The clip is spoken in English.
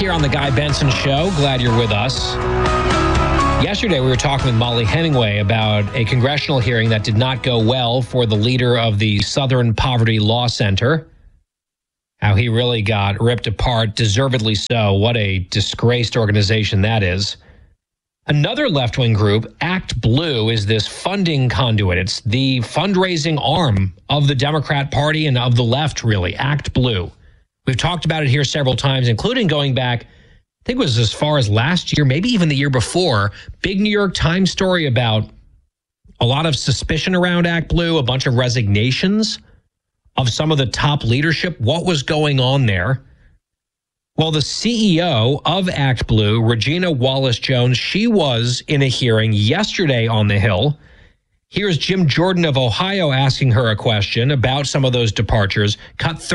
here on The Guy Benson Show. Glad you're with us. Yesterday, we were talking with Molly Hemingway about a congressional hearing that did not go well for the leader of the Southern Poverty Law Center. How he really got ripped apart, deservedly so. What a disgraced organization that is. Another left-wing group, Act Blue, is this funding conduit. It's the fundraising arm of the Democrat Party and of the left, really, Act Blue. We've talked about it here several times, including going back, I think it was as far as last year, maybe even the year before. Big New York Times story about a lot of suspicion around Act Blue, a bunch of resignations of some of the top leadership. What was going on there? Well, the CEO of Act Blue, Regina Wallace-Jones, she was in a hearing yesterday on the Hill. Here's Jim Jordan of Ohio asking her a question about some of those departures. Cut 30.